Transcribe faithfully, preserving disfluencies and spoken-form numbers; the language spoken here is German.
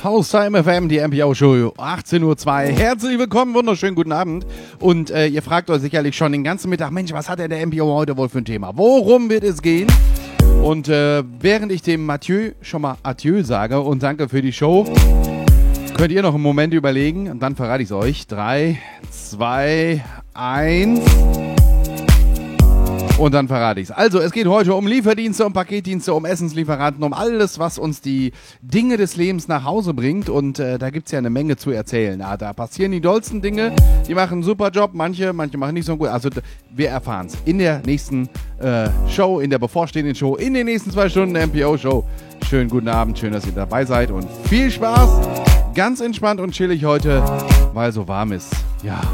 Haustime F M, die M P O-Show, achtzehn Uhr zwei. Herzlich willkommen, wunderschönen guten Abend. Und äh, ihr fragt euch sicherlich schon den ganzen Mittag, Mensch, was hat denn der M P O heute wohl für ein Thema? Worum wird es gehen? Und äh, während ich dem Mathieu schon mal Adieu sage und danke für die Show, könnt ihr noch einen Moment überlegen und dann verrate ich es euch. drei, zwei, eins... Und dann verrate ich es. Also, es geht heute um Lieferdienste, um Paketdienste, um Essenslieferanten, um alles, was uns die Dinge des Lebens nach Hause bringt. Und äh, da gibt es ja eine Menge zu erzählen. Ja, da passieren die dollsten Dinge, die machen einen super Job. Manche, manche machen nicht so gut. Also, wir erfahren es in der nächsten äh, Show, in der bevorstehenden Show, in den nächsten zwei Stunden der M P O-Show. Schönen guten Abend, schön, dass ihr dabei seid und viel Spaß. Ganz entspannt und chillig heute, weil so warm ist. Ja.